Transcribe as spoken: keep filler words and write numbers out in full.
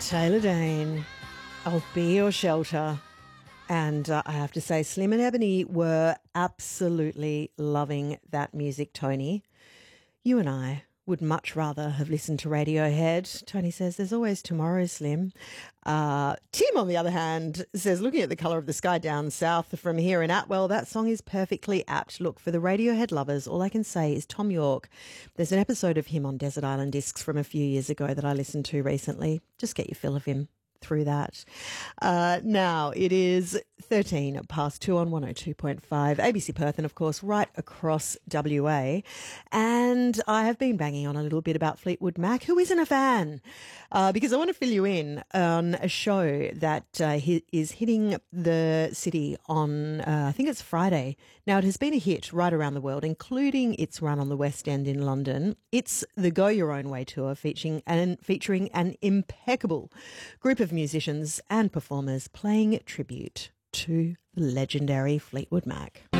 Taylor Dane, I'll be your shelter. And uh, I have to say, Slim and Ebony were absolutely loving that music, Tony. You and I would much rather have listened to Radiohead. Tony says, there's always tomorrow, Slim. Uh, Tim, on the other hand, says, looking at the colour of the sky down south from here in Atwell, that song is perfectly apt. Look, for the Radiohead lovers, all I can say is Tom York. There's an episode of him on Desert Island Discs from a few years ago that I listened to recently. Just get your fill of him through that. Uh, now, it is thirteen past two on one oh two point five, A B C Perth, and of course right across W A. And I have been banging on a little bit about Fleetwood Mac. Who isn't a fan? Uh, because I want to fill you in on a show that uh, is hitting the city on, uh, I think it's Friday. Now, it has been a hit right around the world, including its run on the West End in London. It's the Go Your Own Way tour, featuring an, featuring an impeccable group of musicians and performers playing tribute to the legendary Fleetwood Mac.